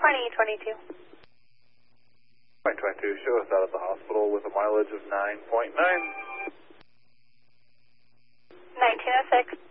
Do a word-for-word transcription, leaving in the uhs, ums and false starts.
twenty twenty-two. twenty twenty-two, show us out of the hospital with a mileage of nine point nine. nineteen oh six.